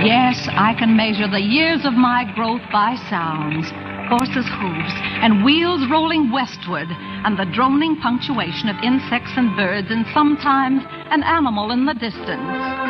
Yes, I can measure the years of my growth by sounds. Horses' hooves and wheels rolling westward, and the droning punctuation of insects and birds, and sometimes an animal in the distance.